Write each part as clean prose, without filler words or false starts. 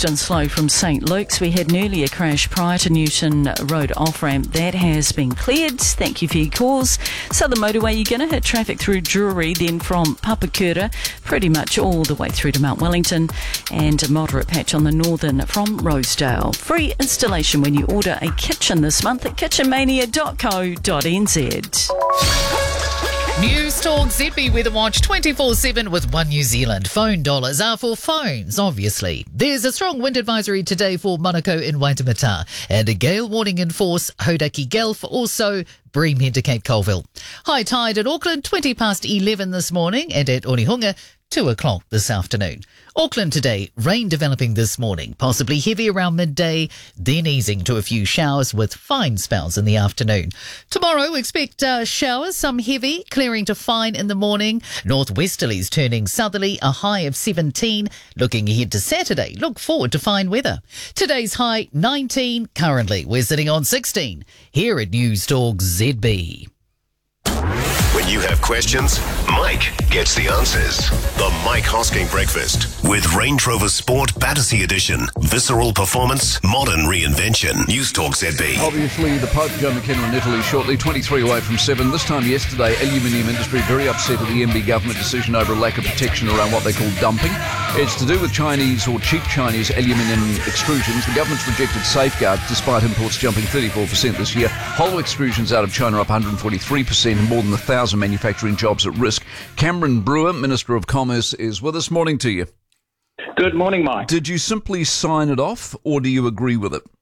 fast and slow from St Luke's. We had an earlier crash prior to Newton Road off-ramp. That has been cleared. Thank you for your calls. Southern Motorway, you're going to hit traffic through Drury, then from Papakura, pretty much all the way through to Mount Wellington, and a moderate patch on the northern from Rosedale. Free installation when you order a kitchen this month at kitchenmania.co.nz. News Talk ZB Weather Watch 24/7 with One New Zealand. Phone dollars are for phones, obviously. There's a strong wind advisory today for Manukau in Waitemata and a gale warning in force Hauraki Gulf, also Bream Head to Cape Colville. High tide at Auckland 11 this morning and at Onehunga 2 o'clock this afternoon. Auckland today, rain developing this morning, possibly heavy around midday, then easing to a few showers with fine spells in the afternoon. Tomorrow, expect showers, some heavy, clearing to fine in the morning. Northwesterlies turning southerly, a high of 17. Looking ahead to Saturday, look forward to fine weather. Today's high 19, currently we're sitting on 16. Here at News Talk ZB. When you have questions, Mike gets the answers. The Mike Hosking Breakfast with Range Rover Sport Battersea Edition. Visceral performance, modern reinvention. News Talk ZB. Obviously, the Pope, Joe McKenna in Italy shortly, 23 away from 7. This time yesterday, aluminium industry very upset at the MB government decision over a lack of protection around what they call dumping. It's to do with Chinese or cheap Chinese aluminium extrusions. The government's rejected safeguards despite imports jumping 34% this year. Hollow extrusions out of China up 143% and more than 1,000 manufacturing jobs at risk. Cameron Brewer, Minister of Commerce, is with us. Morning to you. Good morning, Mike. Did you simply sign it off or do you agree with it?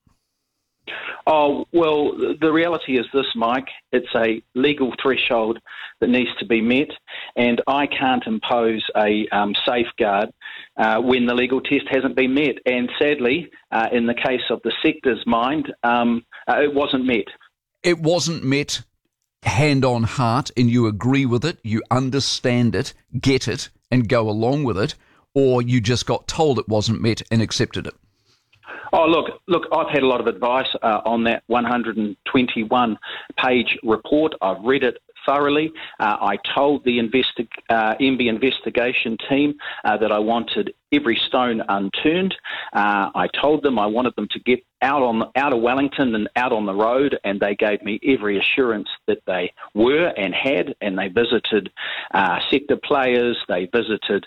Oh, well, the reality is this, Mike. It's a legal threshold that needs to be met, and I can't impose a safeguard when the legal test hasn't been met. And sadly, in the case of the sector's mind, it wasn't met. It wasn't met hand on heart, and you agree with it, you understand it, get it, and go along with it, or you just got told it wasn't met and accepted it? Oh, look, I've had a lot of advice on that 121-page report. I've read it thoroughly. I told the MB investigation team that I wanted every stone unturned. I told them I wanted them to get out of Wellington and out on the road, and they gave me every assurance that they were and had. And they visited sector players. They visited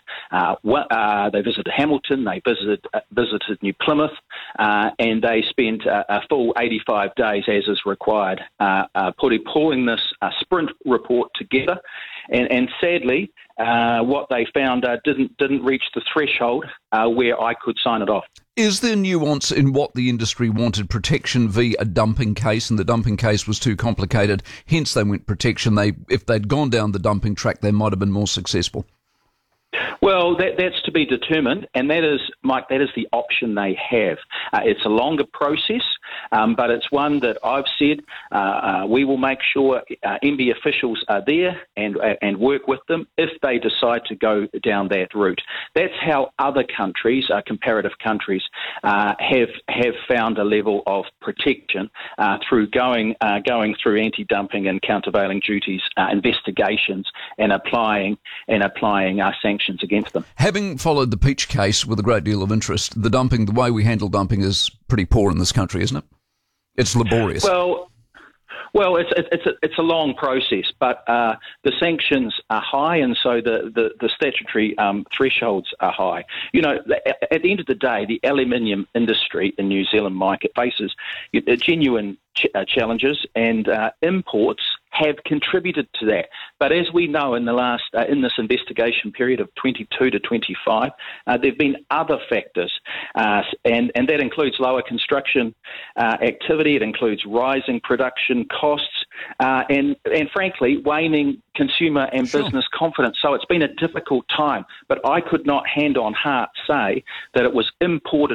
Hamilton. They visited New Plymouth, and they spent a full 85 days, as is required, pulling this sprint report together. And sadly, what they found didn't reach the threshold where I could sign it off. Is there nuance in what the industry wanted? Protection v. a dumping case, and the dumping case was too complicated, hence they went protection. If they'd gone down the dumping track, they might have been more successful. Well, that's to be determined, and that is, Mike, that is the option they have. It's a longer process, but it's one that I've said we will make sure MB officials are there and work with them if they decide to go down that route. That's how other countries, comparative countries, have found a level of protection through going through anti-dumping and countervailing duties investigations and applying sanctions against them. Having followed the Peach case with a great deal of interest, the way we handle dumping is pretty poor in this country, isn't it? It's laborious. Well, it's a long process, but the sanctions are high, and so the statutory thresholds are high. You know, at the end of the day, the aluminium industry in New Zealand, Mike, it faces genuine challenges, and imports have contributed to that. But as we know, in this investigation period of 22 to 25, there have been other factors, and that includes lower construction activity. It includes rising production costs, and frankly, waning consumer and business confidence. So it's been a difficult time. But I could not, hand on heart, say that it was imported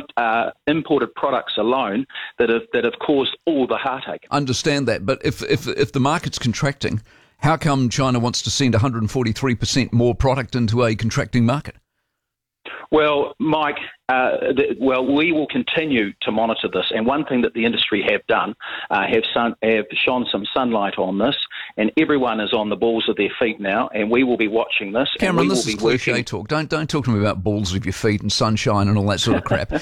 products alone that have caused all the heartache. Understand that, but if the market's contracting, how come China wants to send 143% more product into a contracting market? Well, Mike, we will continue to monitor this. And one thing that the industry have done, have shone some sunlight on this, and everyone is on the balls of their feet now, and we will be watching this. Cameron, and we this will is be cliche working. talk. Don't talk to me about balls of your feet and sunshine and all that sort of crap.